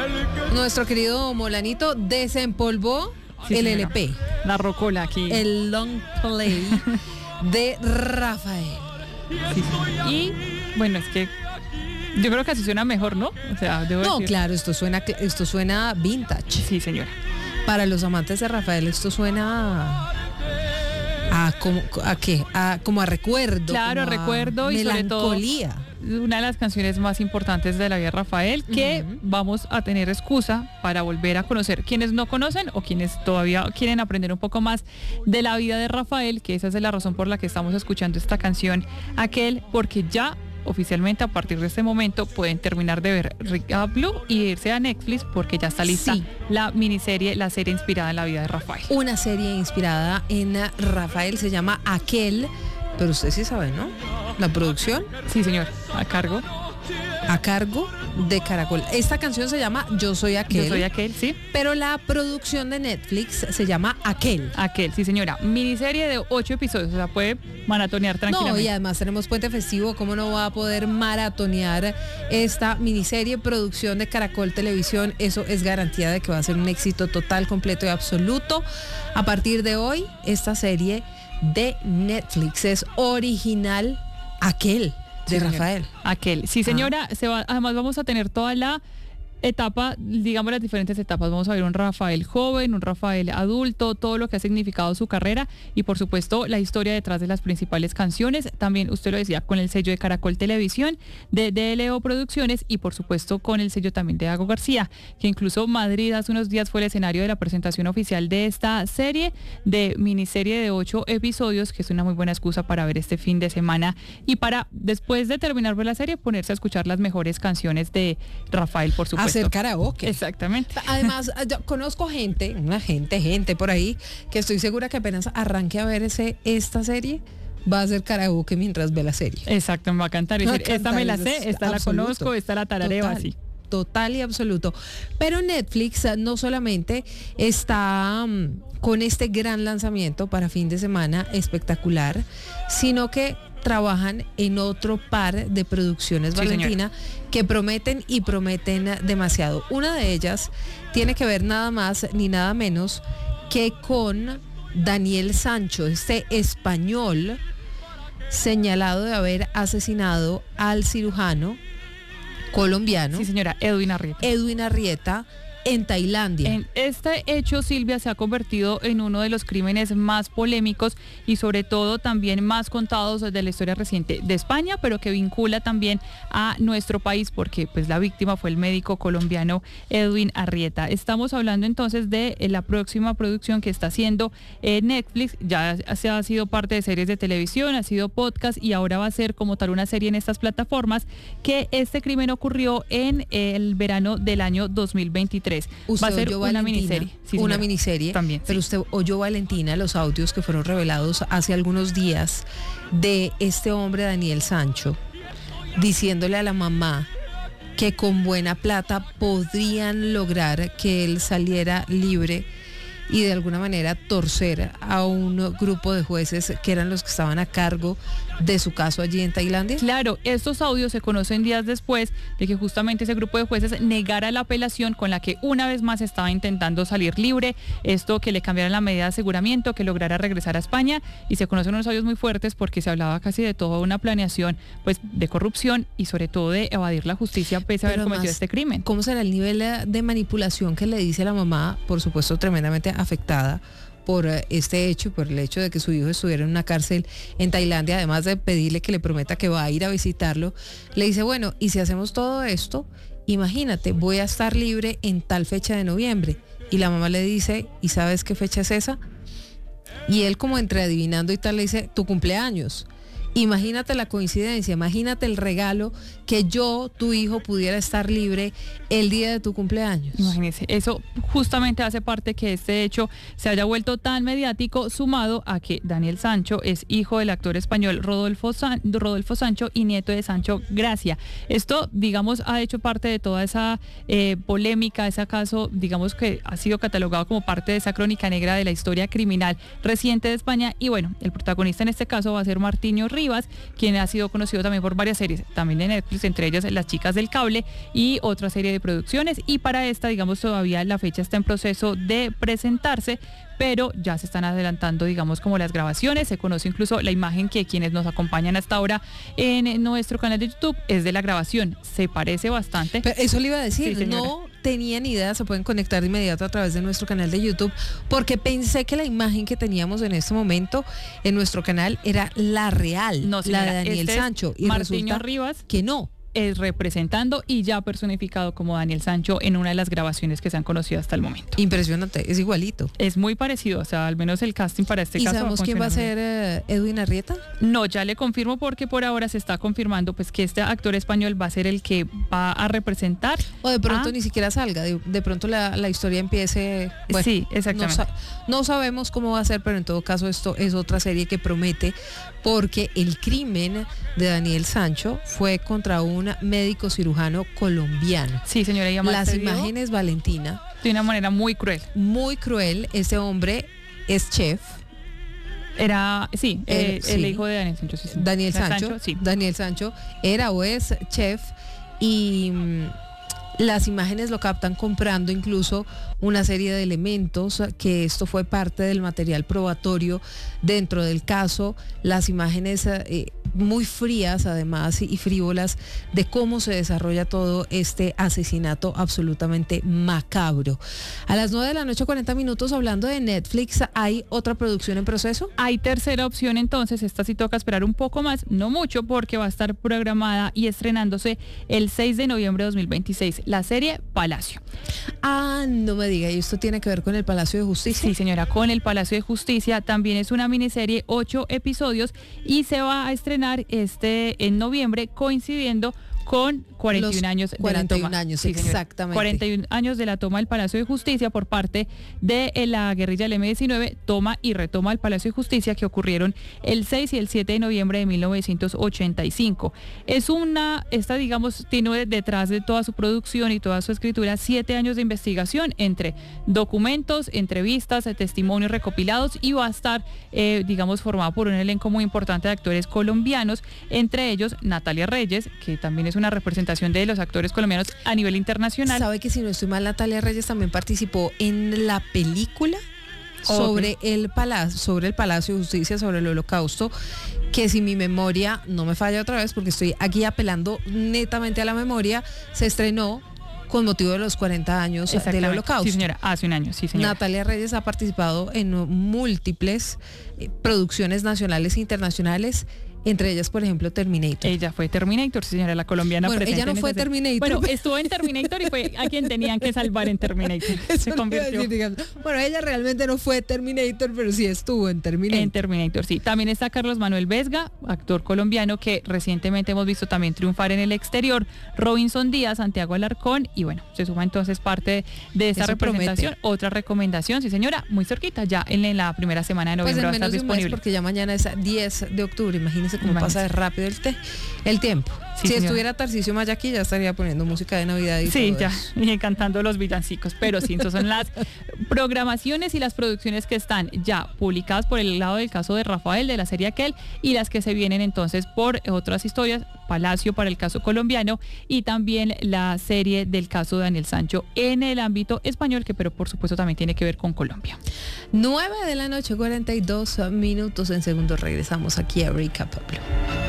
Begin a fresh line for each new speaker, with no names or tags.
Nuestro querido Molanito desempolvó
Sí,
el
señora.
LP,
La rocola aquí.
el long play de Rafael.
Sí, sí. Y bueno, es que yo creo que así suena mejor, ¿no? O sea, debo
No,
decir.
claro, esto suena vintage.
Sí, señora.
Para los amantes de Rafael, esto suena ¿a qué? Como a recuerdo.
Claro,
como a
recuerdo y sobre todo
melancolía.
una de las canciones más importantes de la vida de Rafael, que vamos a tener excusa para volver a conocer quienes no conocen o quienes todavía quieren aprender un poco más de la vida de Rafael, que esa es la razón por la que estamos escuchando esta canción, Aquel, porque ya oficialmente a partir de este momento pueden terminar de ver Rica Blue y irse a Netflix porque ya está lista
Sí.
la miniserie, la serie inspirada en la vida de Rafael.
Una serie inspirada en Rafael, se llama Aquel, pero usted sí sabe, ¿no? La producción
Sí, señor, a cargo.
a cargo de Caracol. Esta canción se llama Yo Soy Aquel,
Yo soy aquel, sí.
pero la producción de Netflix se llama Aquel.
Aquel, sí señora. Miniserie de 8 episodios, o sea, puede maratonear tranquilamente.
No, y además tenemos puente festivo, ¿cómo no va a poder maratonear esta miniserie, producción de Caracol Televisión? Eso es garantía de que va a ser un éxito total, completo y absoluto. A partir de hoy, esta serie de Netflix es original Aquel, de
Sí, señora.
Rafael.
Aquel. Sí, señora, además vamos a tener toda la etapa, digamos las diferentes etapas. Vamos a ver un Rafael joven, un Rafael adulto, todo lo que ha significado su carrera y por supuesto la historia detrás de las principales canciones. También usted lo decía, con el sello de Caracol Televisión, de DLO Producciones y por supuesto con el sello también de Dago García, que incluso Madrid hace unos días fue el escenario de la presentación oficial de esta serie, de miniserie de 8 episodios, que es una muy buena excusa para ver este fin de semana y para después de terminar ver la serie ponerse a escuchar las mejores canciones de Rafael, por supuesto.
Hacer karaoke.
Exactamente.
Además, yo conozco gente por ahí, que estoy segura que apenas arranque a ver esta serie, va a hacer karaoke mientras ve la serie.
Exacto, me va a cantar.
Va a
Decir, esta me la
cantar,
sé, esta la
absoluto.
conozco, esta la tarareo
Total.
así.
Total y absoluto. Pero Netflix no solamente está con este gran lanzamiento para fin de semana espectacular, sino que trabajan en otro par de producciones,
Sí,
Valentina, que prometen y prometen demasiado. Una de ellas tiene que ver nada más ni nada menos que con Daniel Sancho, este español señalado de haber asesinado al cirujano colombiano
Sí, señora, Edwin Arrieta.
Edwin Arrieta en Tailandia.
En este hecho, Silvia, se ha convertido en uno de los crímenes más polémicos y sobre todo también más contados de la historia reciente de España, pero que vincula también a nuestro país porque pues la víctima fue el médico colombiano Edwin Arrieta. Estamos hablando entonces de la próxima producción que está haciendo Netflix. Ya se ha sido parte de series de televisión, ha sido podcast y ahora va a ser como tal una serie en estas plataformas, que este crimen ocurrió en el verano del año 2023.
Usted
Va a ser
oyó,
una
Valentina,
miniserie. Sí,
una
señora.
miniserie,
También,
pero
sí.
usted oyó, Valentina, los audios que fueron revelados hace algunos días de este hombre Daniel Sancho diciéndole a la mamá que con buena plata podrían lograr que él saliera libre y de alguna manera torcer a un grupo de jueces que eran los que estaban a cargo de su caso allí en Tailandia.
Claro, estos audios se conocen días después de que justamente ese grupo de jueces negara la apelación con la que una vez más estaba intentando salir libre, esto que le cambiaran la medida de aseguramiento, que lograra regresar a España, y se conocen unos audios muy fuertes porque se hablaba casi de toda una planeación pues de corrupción y sobre todo de evadir la justicia pese a haber
Pero
cometido
además,
este crimen.
¿cómo será el nivel de manipulación que le dice a la mamá, por supuesto tremendamente afectada por este hecho y por el hecho de que su hijo estuviera en una cárcel en Tailandia, además de pedirle que le prometa que va a ir a visitarlo? Le dice, bueno, y si hacemos todo esto, imagínate, voy a estar libre en tal fecha de noviembre. Y la mamá le dice, ¿y sabes qué fecha es esa? Y él, como entre adivinando y tal, le dice, tu cumpleaños. Imagínate la coincidencia, imagínate el regalo, que yo, tu hijo, pudiera estar libre el día de tu cumpleaños.
Imagínense, eso justamente hace parte que este hecho se haya vuelto tan mediático, sumado a que Daniel Sancho es hijo del actor español Rodolfo Sancho y nieto de Sancho Gracia. Esto, digamos, ha hecho parte de toda esa polémica, ese caso, digamos, que ha sido catalogado como parte de esa crónica negra de la historia criminal reciente de España. Y bueno, el protagonista en este caso va a ser Martiño Ríos, Rivas, quien ha sido conocido también por varias series, también de Netflix, entre ellas Las Chicas del Cable y otra serie de producciones. Y para esta, digamos, todavía la fecha está en proceso de presentarse, pero ya se están adelantando, digamos, como las grabaciones. Se conoce incluso la imagen que quienes nos acompañan hasta ahora en nuestro canal de YouTube es de la grabación. Se parece bastante.
Pero eso le iba a decir,
Sí,
no tenía ni idea, se pueden conectar de inmediato a través de nuestro canal de YouTube, porque pensé que la imagen que teníamos en este momento en nuestro canal era la real,
No,
la
señora,
de Daniel Sancho. Y
Martiño
resulta
Rivas
que no.
es representando y ya personificado como Daniel Sancho en una de las grabaciones que se han conocido hasta el momento.
Impresionante, es igualito.
Es muy parecido, o sea, al menos el casting para este
¿Y
caso.
sabemos quién va a ser Edwin Arrieta?
No, ya le confirmo porque por ahora se está confirmando pues que este actor español va a ser el que va a representar.
O de pronto ni siquiera salga, de pronto la historia empiece. Bueno,
sí, exactamente.
No sabemos cómo va a ser, pero en todo caso esto es otra serie que promete, porque el crimen de Daniel Sancho fue contra un médico cirujano colombiano.
Sí, señora, y
las imágenes, Valentina,
de una manera muy cruel.
Muy cruel. Este hombre es chef.
Era, sí,
sí.
el hijo de Daniel Sancho. Sí, sí.
Daniel Sancho,
sí.
Daniel Sancho era o es chef y las imágenes lo captan comprando incluso una serie de elementos, que esto fue parte del material probatorio dentro del caso. Las imágenes muy frías además y frívolas de cómo se desarrolla todo este asesinato absolutamente macabro. A las 9:40 p.m, hablando de Netflix, ¿hay otra producción en proceso?
Hay tercera opción, entonces esta sí toca esperar un poco más, no mucho, porque va a estar programada y estrenándose el 6 de noviembre de 2026, la serie Palacio.
Ah, no me diga, ¿y esto tiene que ver con el Palacio de Justicia?
Sí, señora, con el Palacio de Justicia. También es una miniserie, 8 episodios, y se va a estrenar en noviembre, coincidiendo con 41 años de
41
la toma.
años,
Sí,
exactamente.
41 años de la toma del Palacio de Justicia por parte de la guerrilla del M-19, toma y retoma el Palacio de Justicia, que ocurrieron el 6 y el 7 de noviembre de 1985. Esta digamos, tiene detrás de toda su producción y toda su escritura 7 años de investigación entre documentos, entrevistas, testimonios recopilados, y va a estar, digamos, formada por un elenco muy importante de actores colombianos, entre ellos Natalia Reyes, que también es una representación de los actores colombianos a nivel internacional.
¿Sabe que, si no estoy mal, Natalia Reyes también participó en la película sobre el Palacio de Justicia, sobre el Holocausto, que, si mi memoria no me falla otra vez, porque estoy aquí apelando netamente a la memoria, se estrenó con motivo de los 40 años del Holocausto?
Sí, señora, hace un año, sí, señora.
Natalia Reyes ha participado en múltiples producciones nacionales e internacionales, entre ellas, por ejemplo, Terminator.
Ella fue Terminator, señora, la colombiana.
Bueno, ella no fue Terminator.
Bueno, estuvo en Terminator y fue a quien tenían que salvar en Terminator.
Se convirtió. Bueno, ella realmente no fue Terminator, pero sí estuvo en Terminator.
En Terminator, sí. También está Carlos Manuel Vesga, actor colombiano que recientemente hemos visto también triunfar en el exterior. Robinson Díaz, Santiago Alarcón, y bueno, se suma entonces parte de esta representación.
Promete.
Otra recomendación, sí, señora, muy cerquita, ya en la primera semana de noviembre
pues
va a estar disponible.
Porque ya mañana es 10 de octubre, imagínense cómo pasa de rápido el tiempo.
Sí,
si
señora.
estuviera Tarcisio Maya aquí, ya estaría poniendo música de Navidad y
sí,
todo
ya,
eso.
y cantando los villancicos, pero sí, entonces son las programaciones y las producciones que están ya publicadas por el lado del caso de Rafael, de la serie Aquel, y las que se vienen entonces por otras historias, Palacio para el caso colombiano, y también la serie del caso de Daniel Sancho en el ámbito español, que pero por supuesto también tiene que ver con Colombia.
9:42 p.m, en segundos regresamos aquí a Recap Blue.